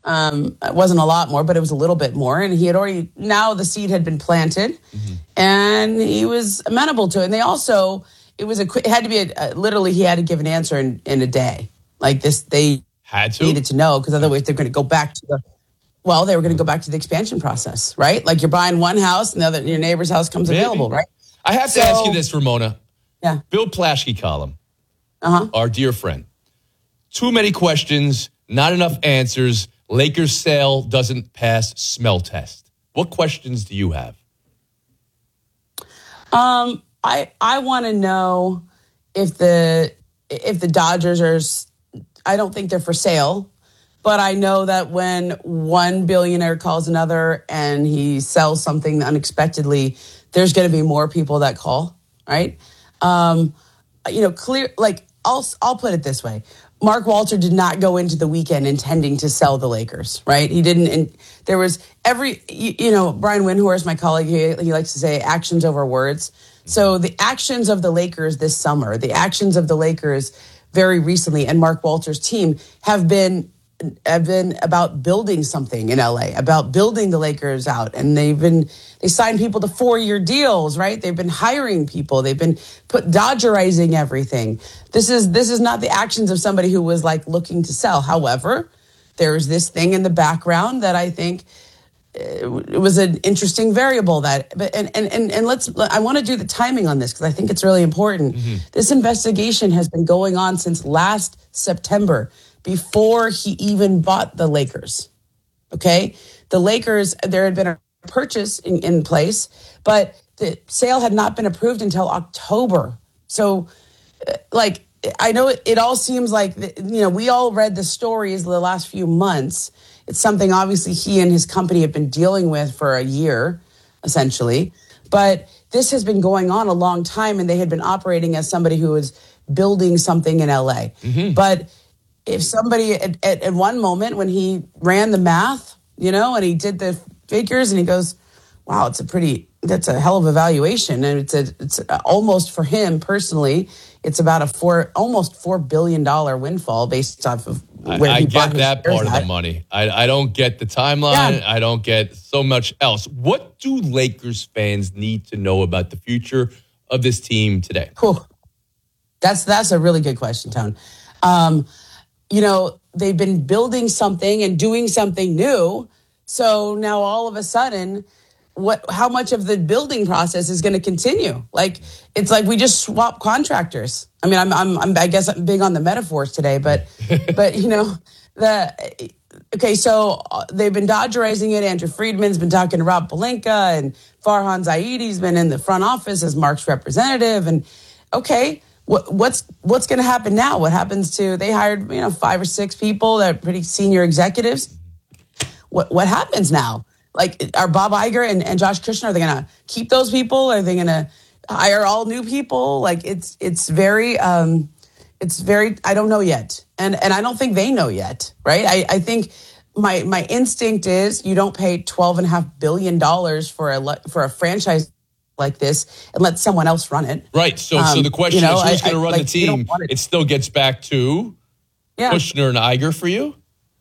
It wasn't a lot more, but it was a little bit more. And he had already, now the seed had been planted and he was amenable to it. And they also, it had to be literally he had to give an answer in a day. Like this, they needed to know because otherwise they're going to go back to they were going to go back to the expansion process, right? Like you're buying one house and your neighbor's house comes available, right? I have to ask you this, Ramona. Yeah. Bill Plaschke column, our dear friend. Too many questions, not enough answers. Lakers sale doesn't pass smell test. What questions do you have? I want to know if the Dodgers are. I don't think they're for sale, but I know that when one billionaire calls another and he sells something unexpectedly, there's going to be more people that call, right? Clear. Like I'll put it this way. Mark Walter did not go into the weekend intending to sell the Lakers, right? He didn't. And there was Brian Windhorst, my colleague, he likes to say actions over words. So the actions of the Lakers this summer, the actions of the Lakers very recently, and Mark Walter's team have been about building something in LA, about building the Lakers out. And they signed people to 4-year deals, right? They've been hiring people. They've been Dodgerizing everything. This is not the actions of somebody who was like looking to sell. However, there's this thing in the background that I think it was an interesting variable I want to do the timing on this because I think it's really important. This investigation has been going on since last September, before he even bought the Lakers. Okay? The Lakers, there had been a purchase in place, but the sale had not been approved until October. So, I know it all seems like, we all read the stories the last few months. It's something obviously he and his company have been dealing with for a year, essentially. But this has been going on a long time, and they had been operating as somebody who was building something in LA. But if somebody at one moment when he ran the math, and he did the figures and he goes, wow, that's a hell of a valuation. And it's almost for him personally, it's about almost $4 billion windfall based off of where he bought his shares. I get that part of the money. I don't get the timeline. Yeah. I don't get so much else. What do Lakers fans need to know about the future of this team today? That's a really good question, Tone. They've been building something and doing something new. So now all of a sudden, how much of the building process is going to continue? Like, it's like we just swap contractors. I mean, I guess I'm big on the metaphors today, but so they've been Dodgerizing it. Andrew Friedman's been talking to Rob Pelinka, and Farhan Zaidi's been in the front office as Mark's representative. And what's going to happen now? What happens they hired 5 or 6 people that are pretty senior executives. What happens now? Like, are Bob Iger and Josh Kushner, are they going to keep those people? Are they going to hire all new people? Like, it's very, I don't know yet. And I don't think they know yet, right? I think my instinct is you don't pay $12.5 billion for a franchise like this and let someone else run it. Right. So the question is who's going to run the team? It still gets back to Kushner and Iger for you?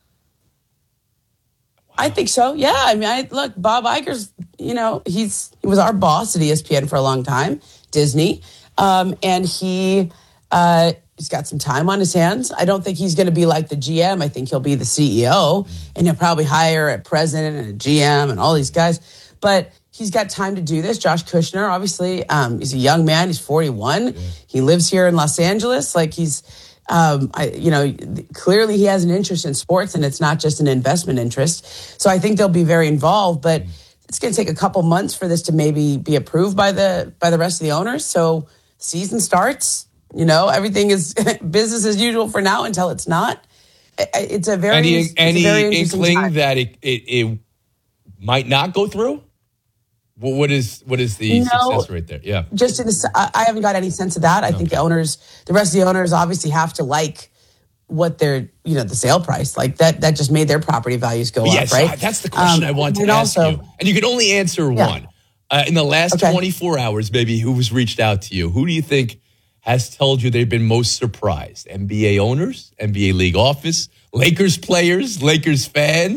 I think so. Yeah. I mean, look, Bob Iger's, he was our boss at ESPN for a long time, Disney. And he's got some time on his hands. I don't think he's going to be like the GM. I think he'll be the CEO, and he'll probably hire a president and a GM and all these guys. But he's got time to do this. Josh Kushner, obviously, he's a young man. He's 41. Yeah. He lives here in Los Angeles. Like clearly he has an interest in sports, and it's not just an investment interest. So I think they'll be very involved, but it's going to take a couple months for this to maybe be approved by the rest of the owners. So season starts, everything is business as usual for now until it's not. It's a very any inkling that it might not go through. Well, what is the success rate there? Yeah, I haven't got any sense of that. I think the rest of the owners obviously have to like what their, the sale price, like that just made their property values go up, right? That's the question I want to ask you. And you can only answer one. In the last 24 hours, maybe, who's reached out to you? Who do you think has told you they've been most surprised? NBA owners, NBA league office, Lakers players, Lakers fans?